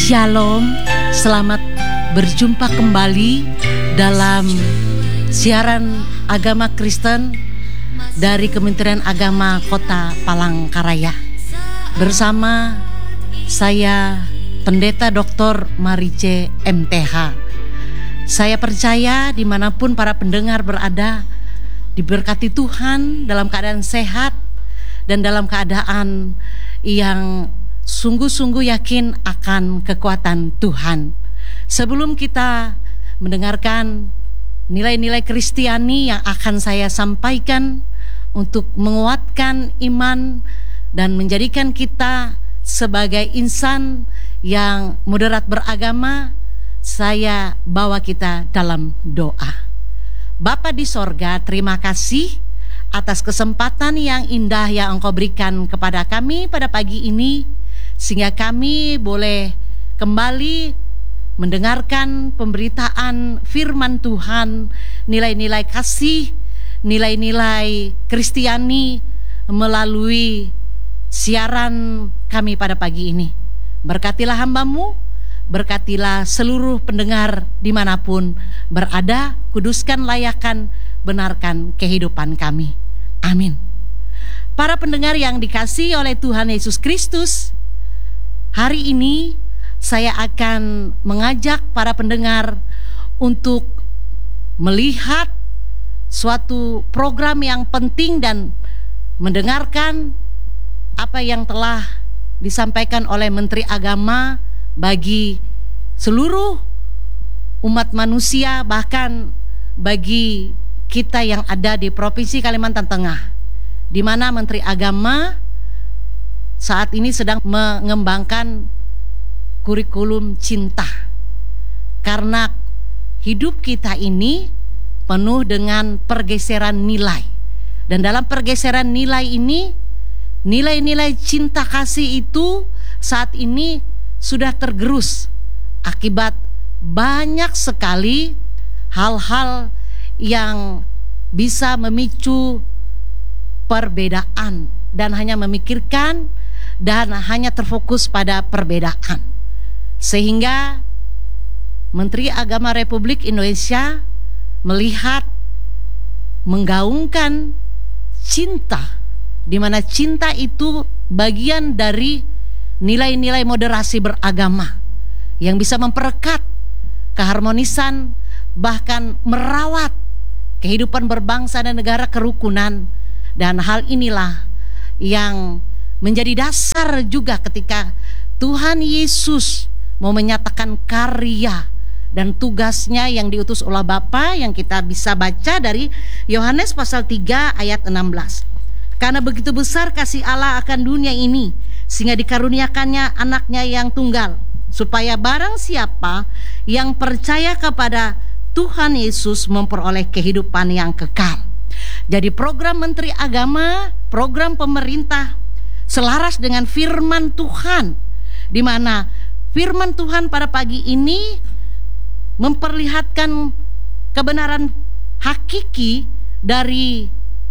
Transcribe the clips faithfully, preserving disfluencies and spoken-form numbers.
Shalom, selamat berjumpa kembali dalam siaran agama Kristen dari Kementerian Agama Kota Palangkaraya. Bersama saya Pendeta Doktor Marice M T H. Saya percaya dimanapun para pendengar berada, diberkati Tuhan dalam keadaan sehat dan dalam keadaan yang sungguh-sungguh yakin akan kekuatan Tuhan. Sebelum kita mendengarkan nilai-nilai Kristiani yang akan saya sampaikan untuk menguatkan iman dan menjadikan kita sebagai insan yang moderat beragama, saya bawa kita dalam doa. Bapa di sorga, terima kasih atas kesempatan yang indah yang Engkau berikan kepada kami pada pagi ini, sehingga kami boleh kembali mendengarkan pemberitaan firman Tuhan, nilai-nilai kasih, nilai-nilai Kristiani melalui siaran kami pada pagi ini. Berkatilah hamba-Mu, berkatilah seluruh pendengar dimanapun berada, kuduskan, layakkan, benarkan kehidupan kami. Amin. Para pendengar yang dikasihi oleh Tuhan Yesus Kristus, hari ini saya akan mengajak para pendengar untuk melihat suatu program yang penting dan mendengarkan apa yang telah disampaikan oleh Menteri Agama bagi seluruh umat manusia, bahkan bagi kita yang ada di Provinsi Kalimantan Tengah, di mana Menteri Agama saat ini sedang mengembangkan kurikulum cinta. Karena hidup kita ini penuh dengan pergeseran nilai. Dan dalam pergeseran nilai ini, nilai-nilai cinta kasih itu saat ini sudah tergerus akibat banyak sekali hal-hal yang bisa memicu perbedaan dan hanya memikirkan dan hanya terfokus pada perbedaan. Sehingga Menteri Agama Republik Indonesia melihat menggaungkan cinta, di mana cinta itu bagian dari nilai-nilai moderasi beragama yang bisa memperekat keharmonisan, bahkan merawat kehidupan berbangsa dan negara, kerukunan. Dan hal inilah yang menjadi dasar juga ketika Tuhan Yesus mau menyatakan karya dan tugasnya yang diutus oleh Bapa, yang kita bisa baca dari Yohanes pasal tiga ayat enam belas. Karena begitu besar kasih Allah akan dunia ini, sehingga dikaruniakannya anaknya yang tunggal, supaya barang siapa yang percaya kepada Tuhan Yesus memperoleh kehidupan yang kekal. Jadi program Menteri Agama, program pemerintah selaras dengan firman Tuhan, di mana firman Tuhan pada pagi ini memperlihatkan kebenaran hakiki dari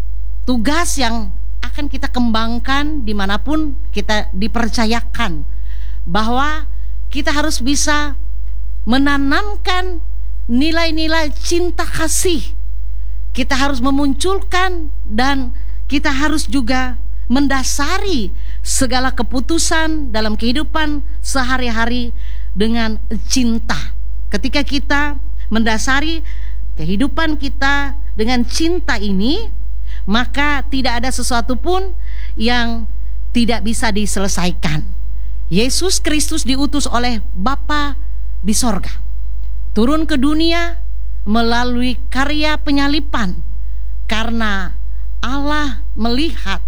tugas yang akan kita kembangkan dimanapun kita dipercayakan, bahwa kita harus bisa menanamkan nilai-nilai cinta kasih. Kita harus memunculkan dan kita harus juga mendasari segala keputusan dalam kehidupan sehari-hari dengan cinta. Ketika kita mendasari kehidupan kita dengan cinta ini, maka tidak ada sesuatu pun yang tidak bisa diselesaikan. Yesus Kristus diutus oleh Bapa di sorga, turun ke dunia melalui karya penyalipan, karena Allah melihat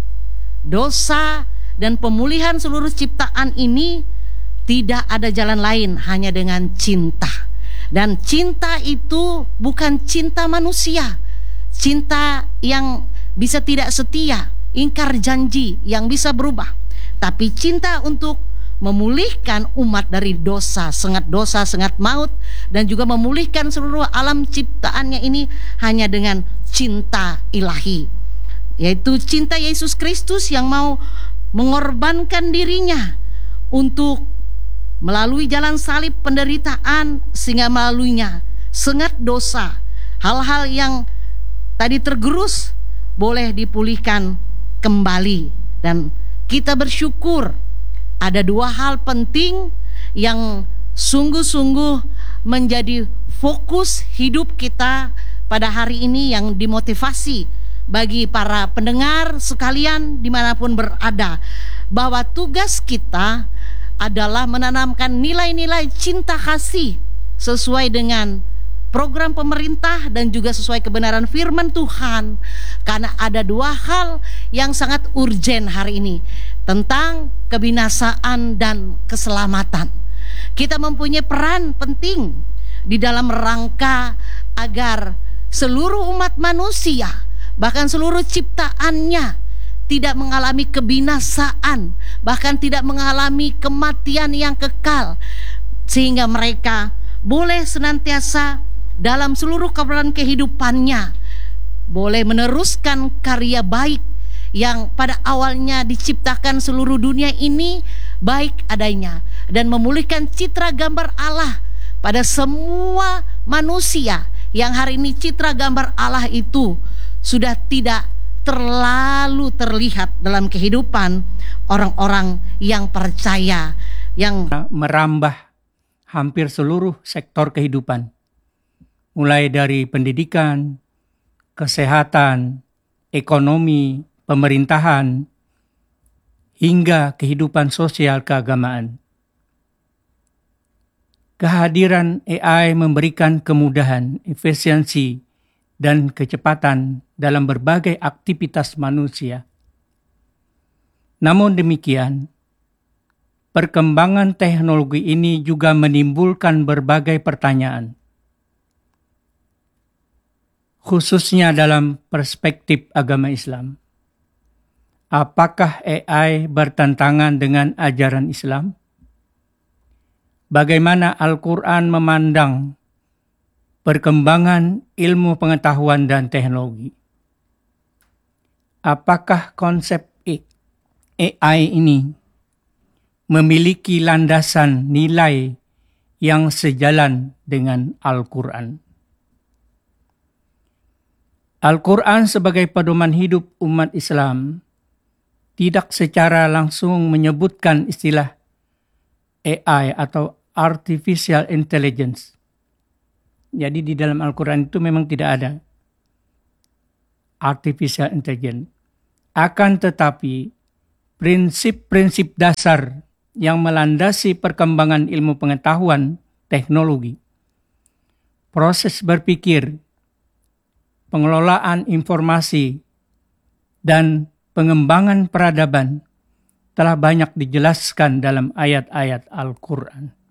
dosa dan pemulihan seluruh ciptaan ini tidak ada jalan lain hanya dengan cinta. Dan cinta itu bukan cinta manusia, cinta yang bisa tidak setia, ingkar janji, yang bisa berubah, tapi cinta untuk memulihkan umat dari dosa, sengat dosa, sengat maut, dan juga memulihkan seluruh alam ciptaannya ini hanya dengan cinta ilahi, yaitu cinta Yesus Kristus yang mau mengorbankan dirinya untuk melalui jalan salib penderitaan, sehingga melaluinya sengat dosa, hal-hal yang tadi tergerus boleh dipulihkan kembali. Dan kita bersyukur ada dua hal penting yang sungguh-sungguh menjadi fokus hidup kita pada hari ini, yang dimotivasi bagi para pendengar sekalian dimanapun berada, bahwa tugas kita adalah menanamkan nilai-nilai cinta kasih sesuai dengan program pemerintah dan juga sesuai kebenaran firman Tuhan. Karena ada dua hal yang sangat urgen hari ini, tentang kebinasaan dan keselamatan. Kita mempunyai peran penting di dalam rangka agar seluruh umat manusia, bahkan seluruh ciptaannya, tidak mengalami kebinasaan, bahkan tidak mengalami kematian yang kekal, sehingga mereka boleh senantiasa dalam seluruh keberadaan kehidupannya boleh meneruskan karya baik yang pada awalnya diciptakan seluruh dunia ini baik adanya, dan memulihkan citra gambar Allah pada semua manusia, yang hari ini citra gambar Allah itu sudah tidak terlalu terlihat dalam kehidupan orang-orang yang percaya, yang merambah hampir seluruh sektor kehidupan, mulai dari pendidikan, kesehatan, ekonomi, pemerintahan, hingga kehidupan sosial keagamaan. Kehadiran A I memberikan kemudahan, efisiensi, dan kecepatan dalam berbagai aktivitas manusia. Namun demikian, perkembangan teknologi ini juga menimbulkan berbagai pertanyaan, khususnya dalam perspektif agama Islam. Apakah A I bertentangan dengan ajaran Islam? Bagaimana Al-Quran memandang perkembangan ilmu pengetahuan dan teknologi? Apakah konsep A I ini memiliki landasan nilai yang sejalan dengan Al-Quran? Al-Quran sebagai pedoman hidup umat Islam tidak secara langsung menyebutkan istilah A I atau Artificial Intelligence. Jadi di dalam Al-Quran itu memang tidak ada Artificial Intelligence. Akan tetapi, prinsip-prinsip dasar yang melandasi perkembangan ilmu pengetahuan, teknologi, proses berpikir, pengelolaan informasi, dan pengembangan peradaban telah banyak dijelaskan dalam ayat-ayat Al-Quran.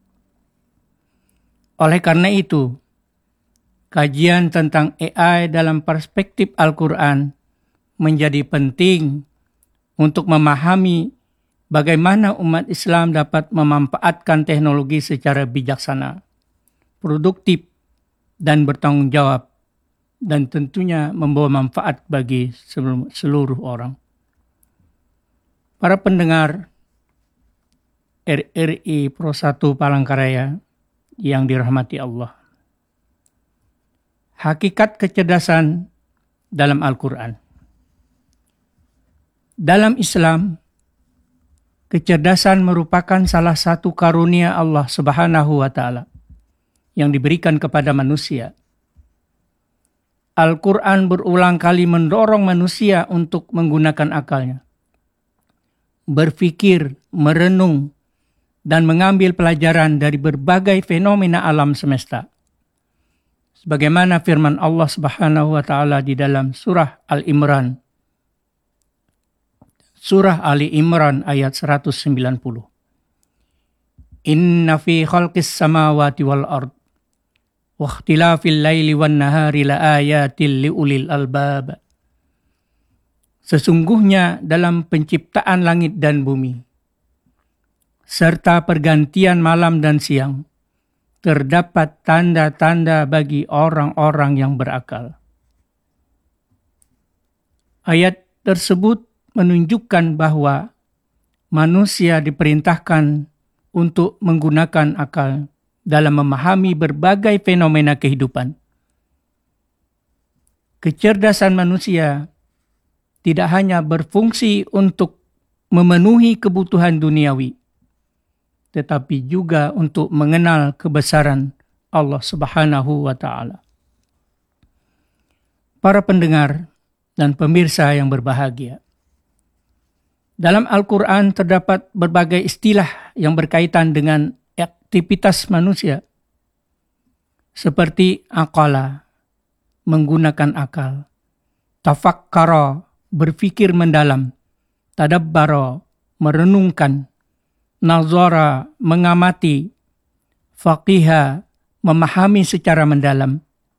Oleh karena itu, kajian tentang A I dalam perspektif Al-Quran menjadi penting untuk memahami bagaimana umat Islam dapat memanfaatkan teknologi secara bijaksana, produktif, dan bertanggung jawab, dan tentunya membawa manfaat bagi seluruh orang. Para pendengar R R I Pro satu Palangkaraya yang dirahmati Allah, hakikat kecerdasan dalam Al-Quran. Dalam Islam, kecerdasan merupakan salah satu karunia Allah Subhanahu wa Ta'ala yang diberikan kepada manusia. Al-Quran berulang kali mendorong manusia untuk menggunakan akalnya, berpikir, merenung, dan mengambil pelajaran dari berbagai fenomena alam semesta. Sebagaimana firman Allah Subhanahu wa Ta'ala di dalam surah Al-Imran, surah Ali Imran ayat seratus sembilan puluh. Inna fi khalqis samawati wal ard wa ikhtilafil laili wan nahari la ayatil liulil albab. Sesungguhnya dalam penciptaan langit dan bumi, serta pergantian malam dan siang, terdapat tanda-tanda bagi orang-orang yang berakal. Ayat tersebut menunjukkan bahwa manusia diperintahkan untuk menggunakan akal dalam memahami berbagai fenomena kehidupan. Kecerdasan manusia tidak hanya berfungsi untuk memenuhi kebutuhan duniawi, tetapi juga untuk mengenal kebesaran Allah Subhanahu wa Ta'ala. Para pendengar dan pemirsa yang berbahagia, dalam Al-Quran terdapat berbagai istilah yang berkaitan dengan aktivitas manusia, seperti aqala, menggunakan akal, tafakkara, berfikir mendalam, tadabbara, merenungkan, nazara, mengamati, faqiha, memahami secara mendalam.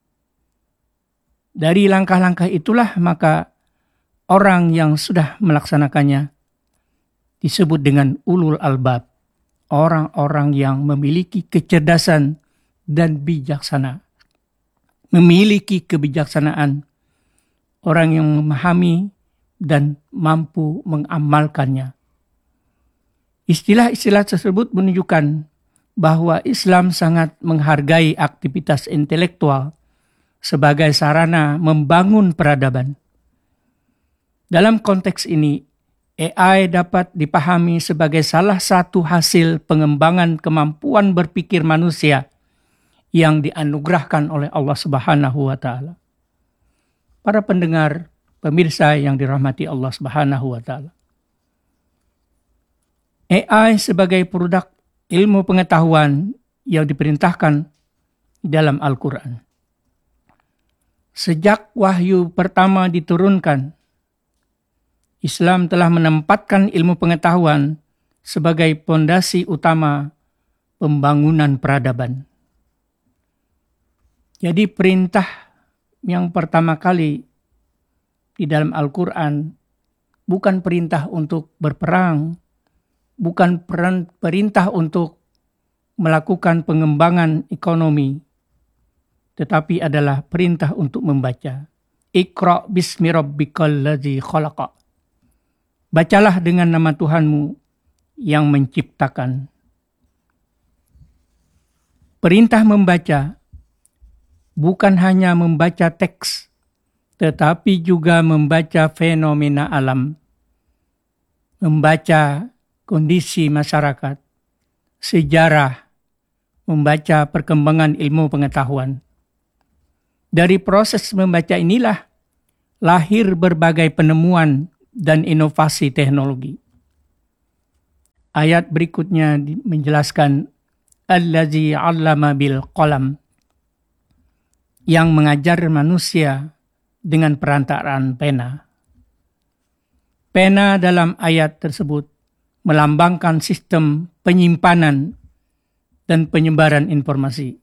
Dari langkah-langkah itulah maka orang yang sudah melaksanakannya disebut dengan ulul albab, orang-orang yang memiliki kecerdasan dan bijaksana. Memiliki kebijaksanaan, orang yang memahami dan mampu mengamalkannya. Istilah-istilah tersebut menunjukkan bahwa Islam sangat menghargai aktivitas intelektual sebagai sarana membangun peradaban. Dalam konteks ini, A I dapat dipahami sebagai salah satu hasil pengembangan kemampuan berpikir manusia yang dianugerahkan oleh Allah Subhanahu wa Ta'ala. Para pendengar, pemirsa yang dirahmati Allah Subhanahu wa Ta'ala. A I sebagai produk ilmu pengetahuan yang diperintahkan dalam Al-Quran. Sejak wahyu pertama diturunkan, Islam telah menempatkan ilmu pengetahuan sebagai pondasi utama pembangunan peradaban. Jadi perintah yang pertama kali di dalam Al-Quran bukan perintah untuk berperang, bukan perintah untuk melakukan pengembangan ekonomi, tetapi adalah perintah untuk membaca. Iqra bismi rabbikal ladzi khalaqa. Bacalah dengan nama Tuhanmu yang menciptakan. Perintah membaca bukan hanya membaca teks, tetapi juga membaca fenomena alam, membaca kondisi masyarakat, sejarah, membaca perkembangan ilmu pengetahuan. Dari proses membaca inilah lahir berbagai penemuan dan inovasi teknologi. Ayat berikutnya menjelaskan Allazi 'allama bil qalam, yang mengajar manusia dengan perantaraan pena. Pena dalam ayat tersebut melambangkan sistem penyimpanan dan penyebaran informasi.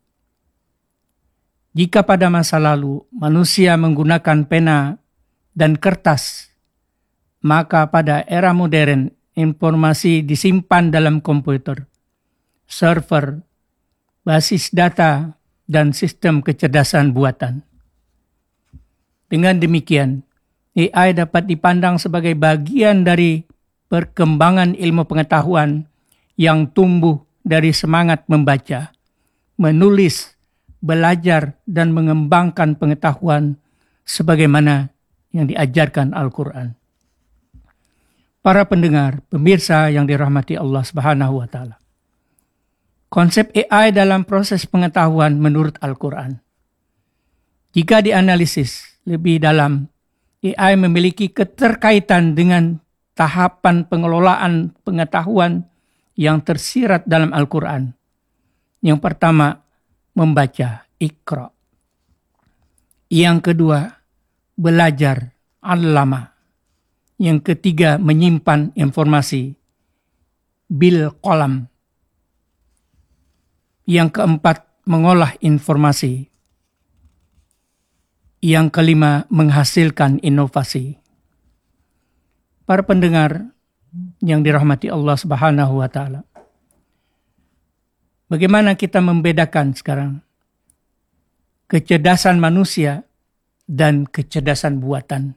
Jika pada masa lalu manusia menggunakan pena dan kertas, maka pada era modern informasi disimpan dalam komputer, server, basis data, dan sistem kecerdasan buatan. Dengan demikian, A I dapat dipandang sebagai bagian dari perkembangan ilmu pengetahuan yang tumbuh dari semangat membaca, menulis, belajar, dan mengembangkan pengetahuan sebagaimana yang diajarkan Al-Quran. Para pendengar, pemirsa yang dirahmati Allah Subhanahu wa Ta'ala. Konsep A I dalam proses pengetahuan menurut Al-Quran. Jika dianalisis lebih dalam, A I memiliki keterkaitan dengan tahapan pengelolaan pengetahuan yang tersirat dalam Al-Quran. Yang pertama, membaca, Iqra. Yang kedua, belajar, Allama. Yang ketiga, menyimpan informasi, bil qalam. Yang keempat, mengolah informasi. Yang kelima, menghasilkan inovasi. Para pendengar yang dirahmati Allah Subhanahu wa Ta'ala. Bagaimana kita membedakan sekarang kecerdasan manusia dan kecerdasan buatan?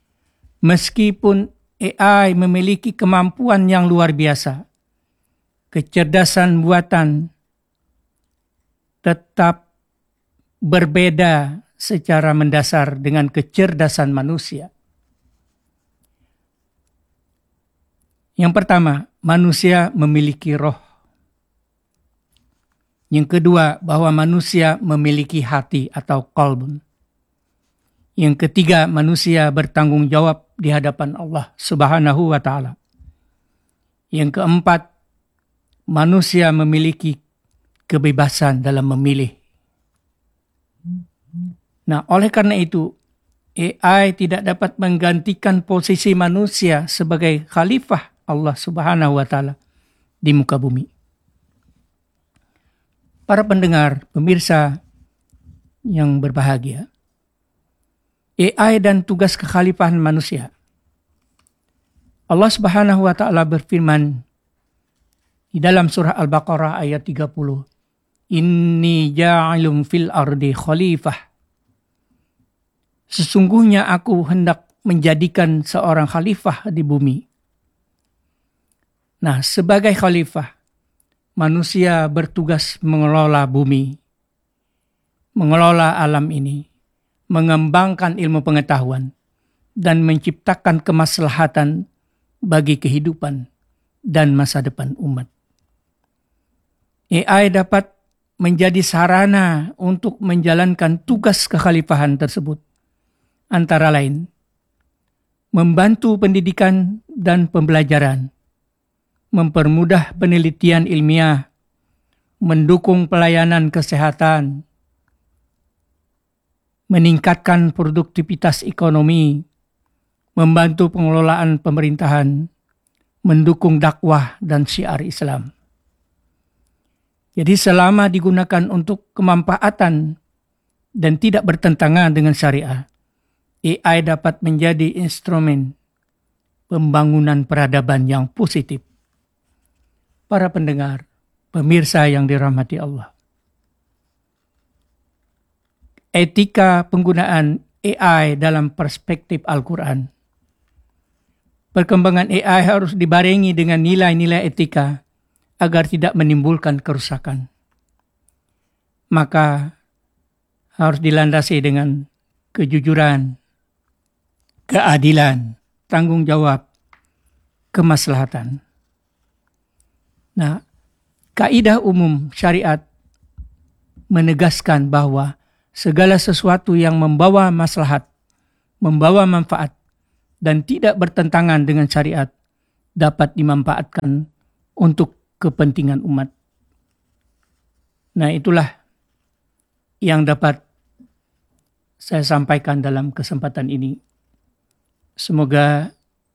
Meskipun A I memiliki kemampuan yang luar biasa, kecerdasan buatan tetap berbeda secara mendasar dengan kecerdasan manusia. Yang pertama, manusia memiliki roh. Yang kedua, bahwa manusia memiliki hati atau qalbun. Yang ketiga, manusia bertanggung jawab di hadapan Allah Subhanahu wa Ta'ala. Yang keempat, manusia memiliki kebebasan dalam memilih. Nah, oleh karena itu, A I tidak dapat menggantikan posisi manusia sebagai khalifah Allah Subhanahu wa Ta'ala di muka bumi. Para pendengar, pemirsa yang berbahagia, A I dan tugas kekhalifahan manusia. Allah Subhanahu wa Ta'ala berfirman di dalam surah Al-Baqarah ayat tiga puluh, Inni ja'ilum fil ardi khalifah. Sesungguhnya aku hendak menjadikan seorang khalifah di bumi. Nah, sebagai khalifah, manusia bertugas mengelola bumi, mengelola alam ini, mengembangkan ilmu pengetahuan, dan menciptakan kemaslahatan bagi kehidupan dan masa depan umat. A I dapat menjadi sarana untuk menjalankan tugas kekhalifahan tersebut. Antara lain, membantu pendidikan dan pembelajaran, mempermudah penelitian ilmiah, mendukung pelayanan kesehatan, meningkatkan produktivitas ekonomi, membantu pengelolaan pemerintahan, mendukung dakwah dan syiar Islam. Jadi selama digunakan untuk kemanfaatan dan tidak bertentangan dengan syariah, A I dapat menjadi instrumen pembangunan peradaban yang positif. Para pendengar, pemirsa yang dirahmati Allah. Etika penggunaan A I dalam perspektif Al-Quran. Perkembangan A I harus dibarengi dengan nilai-nilai etika agar tidak menimbulkan kerusakan. Maka harus dilandasi dengan kejujuran, keadilan, tanggung jawab, kemaslahatan. Nah, kaidah umum syariat menegaskan bahwa segala sesuatu yang membawa maslahat, membawa manfaat, dan tidak bertentangan dengan syariat dapat dimanfaatkan untuk kepentingan umat. Nah, itulah yang dapat saya sampaikan dalam kesempatan ini. Semoga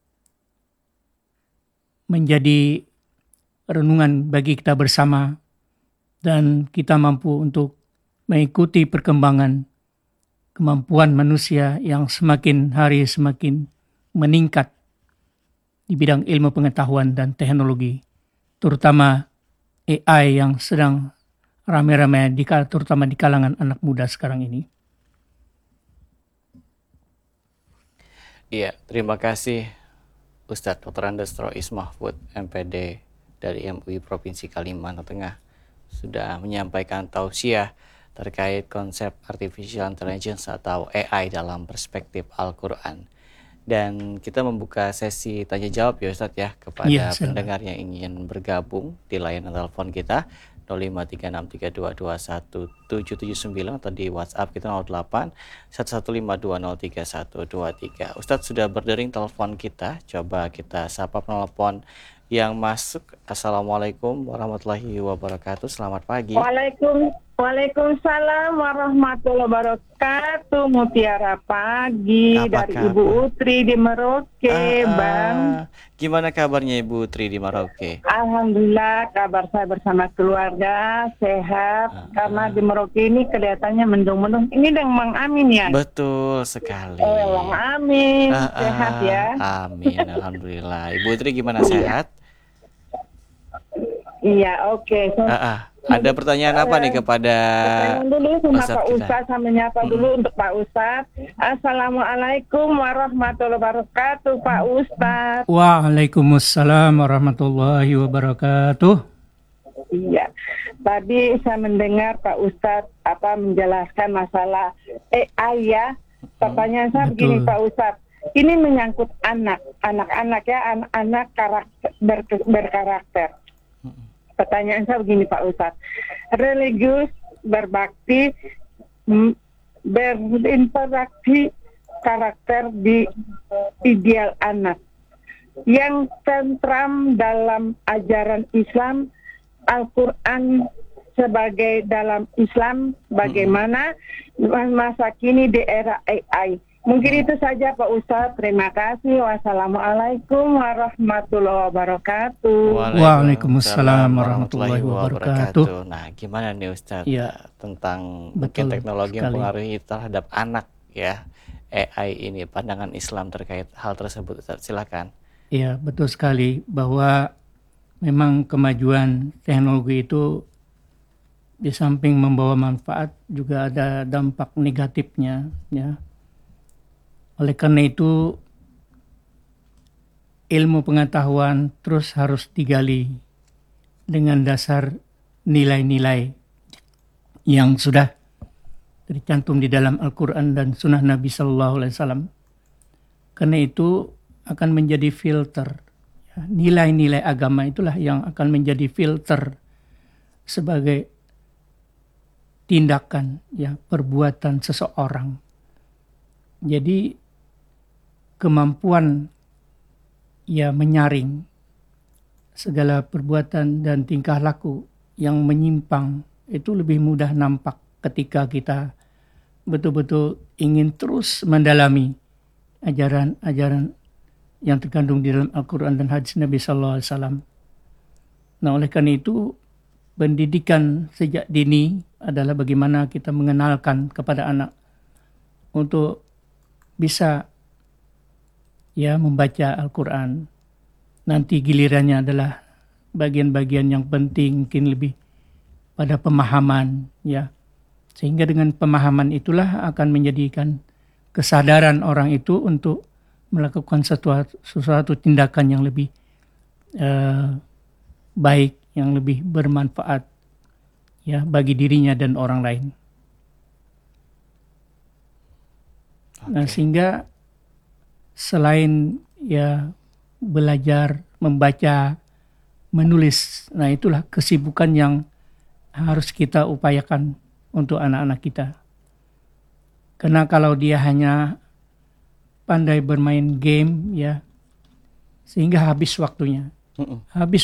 menjadi renungan bagi kita bersama dan kita mampu untuk mengikuti perkembangan kemampuan manusia yang semakin hari semakin meningkat di bidang ilmu pengetahuan dan teknologi, terutama A I yang sedang ramai-ramai di, terutama di kalangan anak muda sekarang ini. Iya, terima kasih Ustadz Doktor Andes Rois Mahfud, M P D dari M U I Provinsi Kalimantan Tengah, sudah menyampaikan tausiah terkait konsep Artificial Intelligence atau A I dalam perspektif Al-Quran. Dan kita membuka sesi tanya jawab ya Ustadz ya, kepada ya, pendengar yang ingin bergabung di layanan telepon kita nol lima tiga enam tiga dua dua satu tujuh tujuh sembilan atau di WhatsApp kita nol delapan satu satu lima dua nol tiga satu dua tiga. Ustadz sudah berdering telepon kita, coba kita sapa penelpon yang masuk. Assalamualaikum warahmatullahi wabarakatuh. Selamat pagi. Waalaikum, Waalaikumsalam warahmatullahi wabarakatuh. Mutiara pagi. Apa dari kabar? Ibu Utri di Merauke, ah, Bang. Gimana kabarnya Ibu Utri di Merauke? Alhamdulillah, kabar saya bersama keluarga sehat. Ah, karena di Merauke ini kelihatannya mendung-mendung. Ini yang Mang Amin ya? Betul sekali. Eh, Mang Amin, ah, sehat ah, ya. Amin, alhamdulillah. Ibu Utri gimana, sehat? Iya, oke. Okay. So, ah, ah. Ada pertanyaan apa uh, nih kepada pertanyaan dulu sama Ustadz Pak Ustadz, sama nyapa hmm. dulu untuk Pak Ustadz. Assalamualaikum warahmatullahi wabarakatuh, Pak Ustadz. Waalaikumsalam warahmatullahi wabarakatuh. Iya. Tadi saya mendengar Pak Ustadz apa menjelaskan masalah A I ya. Pertanyaan saya Betul. begini Pak Ustadz. Ini menyangkut anak, anak-anak ya, anak-anak karakter, ber, berkarakter. Pertanyaan saya begini Pak Ustadz. Religius, berbakti, m- berinteraksi karakter di ideal anak. Yang tentram dalam ajaran Islam, Al-Quran sebagai dalam Islam, bagaimana masa kini di era A I. Mungkin itu saja Pak Ustadz. Terima kasih. Wassalamualaikum warahmatullahi wabarakatuh. Waalaikumsalam warahmatullahi wabarakatuh. Nah, gimana nih Ustadz Ya, tentang betul mungkin teknologi yang sekali. mempengaruhi terhadap anak ya, A I ini, pandangan Islam terkait hal tersebut Ustadz, silakan. Ya, betul sekali bahwa memang kemajuan teknologi itu di samping membawa manfaat juga ada dampak negatifnya ya. Oleh karena itu ilmu pengetahuan terus harus digali dengan dasar nilai-nilai yang sudah tercantum di dalam Al-Quran dan Sunnah Nabi Sallallahu Alaihi Wasallam. Karena itu akan menjadi filter. Ya, nilai-nilai agama itulah yang akan menjadi filter sebagai tindakan, ya, perbuatan seseorang. Jadi kemampuan ya menyaring segala perbuatan dan tingkah laku yang menyimpang itu lebih mudah nampak ketika kita betul-betul ingin terus mendalami ajaran-ajaran yang terkandung di dalam Al-Quran dan hadis Nabi Sallallahu Alaihi Wasallam. Nah, oleh karena itu pendidikan sejak dini adalah bagaimana kita mengenalkan kepada anak untuk bisa ya membaca Al-Quran. Nanti gilirannya adalah bagian-bagian yang penting, mungkin lebih pada pemahaman ya. Sehingga dengan pemahaman itulah akan menjadikan kesadaran orang itu untuk melakukan sesuatu, sesuatu tindakan yang lebih uh, baik, yang lebih bermanfaat ya bagi dirinya dan orang lain. Okay. Nah, sehingga selain ya belajar, membaca, menulis, nah itulah kesibukan yang harus kita upayakan untuk anak-anak kita. Karena kalau dia hanya pandai bermain game ya, sehingga habis waktunya. Mm-mm. Habis